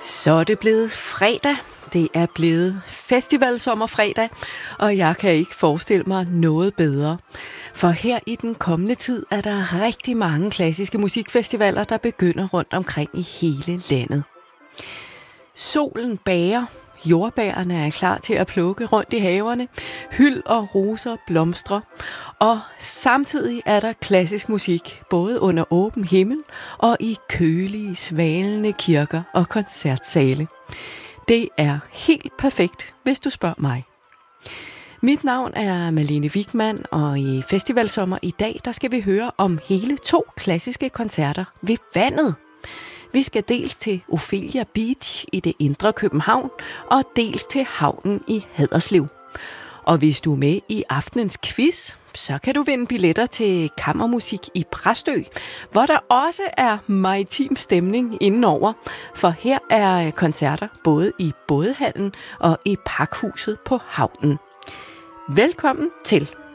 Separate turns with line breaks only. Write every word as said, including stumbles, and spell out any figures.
Så er det blevet fredag. Det er blevet festivalsommerfredag, og jeg kan ikke forestille mig noget bedre. For her i den kommende tid er der rigtig mange klassiske musikfestivaler, der begynder rundt omkring i hele landet. Solen bager, jordbærene er klar til at plukke rundt i haverne, hyld og roser blomstrer, og samtidig er der klassisk musik, både under åben himmel og i kølige, svalende kirker og koncertsale. Det er helt perfekt, hvis du spørger mig. Mit navn er Malene Wigman, og i Festivalsommer i dag, der skal vi høre om hele to klassiske koncerter ved vandet. Vi skal dels til Ophelia Beach i det indre København, og dels til havnen i Haderslev. Og hvis du er med i aftenens quiz, så kan du vinde billetter til kammermusik i Præstø, hvor der også er maritim stemning indenover, for her er koncerter både i bådehallen og i pakhuset på havnen. Velkommen til.